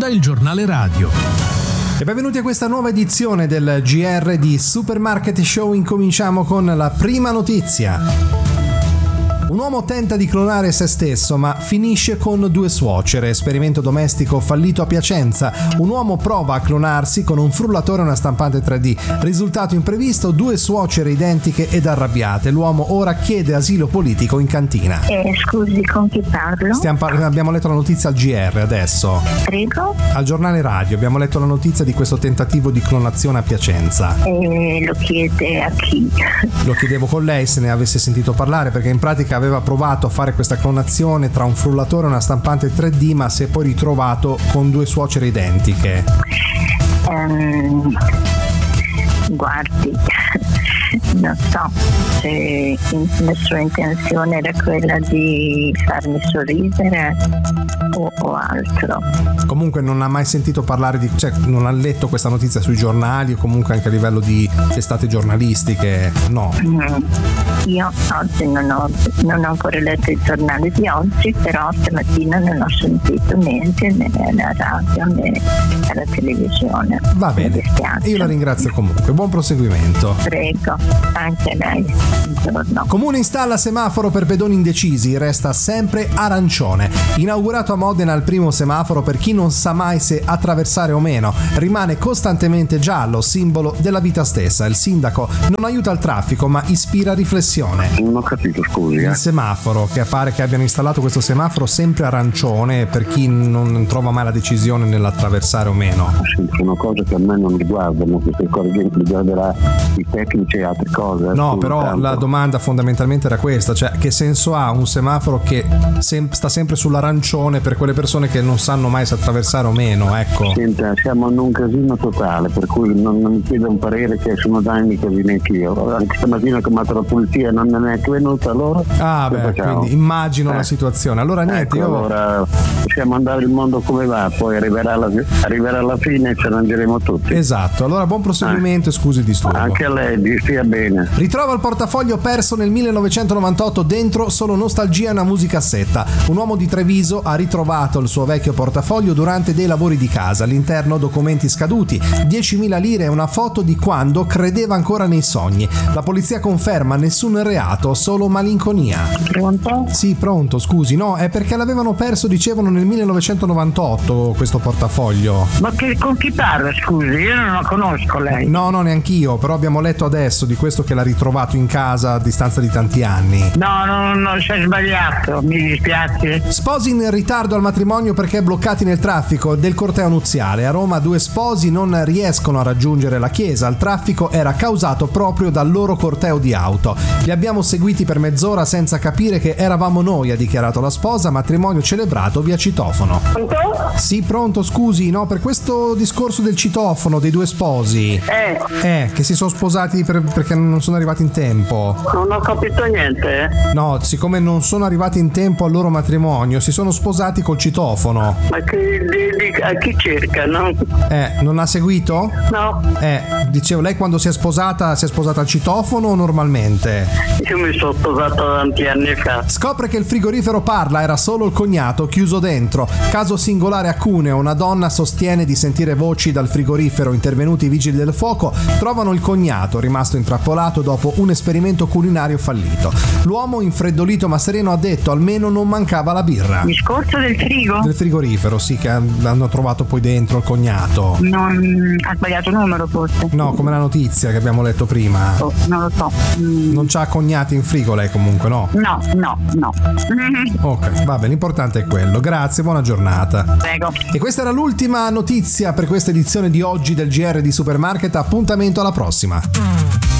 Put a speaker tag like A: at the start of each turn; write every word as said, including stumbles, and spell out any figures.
A: onda il giornale radio.
B: E benvenuti a questa nuova edizione del G R di Supermarket Show. Incominciamo con la prima notizia. Un uomo tenta di clonare se stesso, ma finisce con due suocere. Esperimento domestico fallito a Piacenza. Un uomo prova a clonarsi con un frullatore e una stampante tre D. Risultato imprevisto, due suocere identiche ed arrabbiate. L'uomo ora chiede asilo politico in cantina.
C: Eh, scusi, con chi parlo?
B: Stiamo par- abbiamo letto la notizia al G R adesso.
C: Prego?
B: Al giornale radio abbiamo letto la notizia di questo tentativo di clonazione a Piacenza.
C: Eh, lo chiede a chi?
B: Lo chiedevo con lei se ne avesse sentito parlare, perché in pratica aveva provato a fare questa clonazione tra un frullatore e una stampante tre D, ma si è poi ritrovato con due suocere identiche.
C: Um, guardi, non so se la sua intenzione era quella di farmi sorridere o, o altro.
B: Comunque non ha mai sentito parlare di, cioè non ha letto questa notizia sui giornali o comunque anche a livello di testate giornalistiche? No.
C: Mm. Io oggi non ho, non ho ancora letto i giornali di oggi, però stamattina non ho sentito niente né alla radio né alla televisione.
B: Va bene, io la ringrazio comunque, buon proseguimento.
C: Prego, anche lei. Buongiorno.
B: Comune installa semaforo per pedoni indecisi, resta sempre arancione. Inaugurato a Modena il primo semaforo per chi non sa mai se attraversare o meno, rimane costantemente giallo, simbolo della vita stessa. Il sindaco non aiuta il traffico ma ispira riflessione.
D: Non ho capito, scusi. Eh.
B: Il semaforo, che appare che abbiano installato questo semaforo sempre arancione per chi non trova mai la decisione nell'attraversare o meno.
D: Sì, sono cose che a me non riguardano, queste cose che riguarderà i tecnici e altre cose.
B: No, però tanto. La domanda fondamentalmente era questa, cioè che senso ha un semaforo che sem- sta sempre sull'arancione per quelle persone che non sanno mai se attraversare o meno, ecco.
D: Senta, siamo in un casino totale, per cui non, non mi chiedo un parere che sono danni così neanche io. Anche stamattina ho chiamato la polizia, non è neanche venuta allora.
B: Ah beh, quindi immagino eh. la situazione. Allora niente,
D: ecco,
B: io...
D: allora possiamo andare il mondo come va, poi arriverà alla, arriverà alla fine e ce ne andremo tutti.
B: Esatto, allora buon proseguimento eh. e scusi il disturbo.
D: Anche a lei, vi stia bene.
B: Ritrova il portafoglio perso nel millenovecentonovantotto, dentro solo nostalgia e una musicassetta. Un uomo di Treviso ha ritrovato il suo vecchio portafoglio durante dei lavori di casa. All'interno documenti scaduti, diecimila lire e una foto di quando credeva ancora nei sogni. La polizia conferma nessun reato, solo malinconia.
C: Pronto?
B: Sì, pronto, scusi, no, è perché l'avevano perso, dicevano, nel millenovecentonovantotto questo portafoglio.
E: Ma che, con chi parla, scusi? Io non la conosco lei.
B: No, no, neanch'io, però abbiamo letto adesso di questo che l'ha ritrovato in casa a distanza di tanti anni.
E: No, no, no, si è sbagliato, mi dispiace.
B: Sposi in ritardo al matrimonio perché bloccati nel traffico del corteo nuziale. A Roma due sposi non riescono a raggiungere la chiesa. Il traffico era causato proprio dal loro corteo di auto. Li abbiamo seguiti per mezz'ora senza capire che eravamo noi, ha dichiarato la sposa. Matrimonio celebrato via citofono.
E: Pronto?
B: Sì, pronto, scusi, no, per questo discorso del citofono dei due sposi.
E: Eh.
B: Eh, che si sono sposati per, perché non sono arrivati in tempo.
E: Non ho capito niente. Eh.
B: No, siccome non sono arrivati in tempo al loro matrimonio, si sono sposati col citofono.
E: Ma che, di, di, a chi cercano?
B: Eh, non ha seguito?
E: No.
B: Eh, dicevo, lei quando si è sposata, si è sposata al citofono o normalmente?
E: Io mi sono sposato tanti anni fa.
B: Scopre che il frigorifero parla, era solo il cognato chiuso dentro. Caso singolare a Cuneo, una donna sostiene di sentire voci dal frigorifero. Intervenuti i vigili del fuoco trovano il cognato rimasto intrappolato dopo un esperimento culinario fallito. L'uomo, infreddolito ma sereno, ha detto almeno non mancava la birra.
E: Discorso del frigo?
B: Del frigorifero, sì, che hanno trovato poi dentro il cognato.
C: Non ha sbagliato numero forse?
B: No, come la notizia che abbiamo letto prima.
C: Oh, non lo so.
B: Mm. Non c'ha cognati in frigo lei comunque, no?
C: No, no, no.
B: Ok, vabbè, l'importante è quello. Grazie, buona giornata.
C: Prego.
B: E questa era l'ultima notizia per questa edizione di oggi del G R di Supermarket. Appuntamento alla prossima.